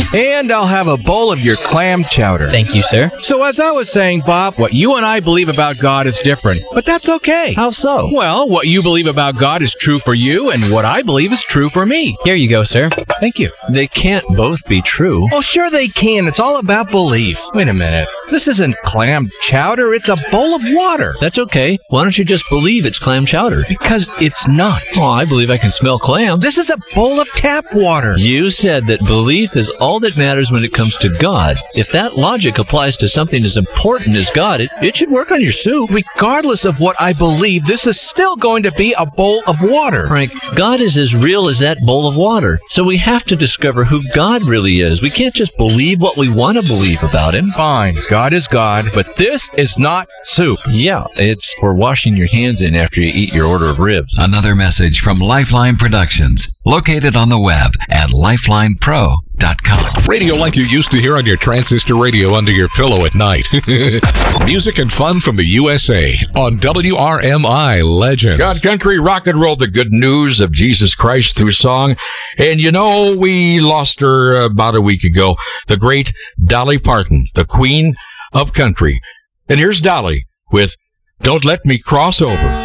And I'll have a bowl of your clam chowder. Thank you, sir. So as I was saying, Bob, what you and I believe about God is different, but that's okay. How so? Well, what you believe about God is true for you, and what I believe is true for me. Here you go, sir. Thank you. They can't both be true. Oh, sure they can. It's all about belief. Wait a minute. This isn't clam chowder. It's a bowl of water. That's okay. Why don't you just believe it's clam chowder? Because it's not. Oh, I believe I can smell clam. This is a bowl of tap water. You said that belief is all that matters when it comes to God. If that logic applies to something as important as God, it should work on your soup. Regardless of what I believe, this is still going to be a bowl of water. Frank, God is as real as that bowl of water. So we have to discover who God really is. We can't just believe what we want to believe about him. Fine, God is God, but this is not soup. Yeah, it's for washing your hands in after you eat your order of ribs. Another message from Lifeline Productions, located on the web at lifelinepro.com. Radio like you used to hear on your transistor radio under your pillow at night. Music and fun from the USA on WRMI Legends. God Country Rock and Roll, the good news of Jesus Christ through song. And you know, we lost her about a week ago. The great Dolly Parton, the queen of country. And here's Dolly with Don't Let Me Cross Over.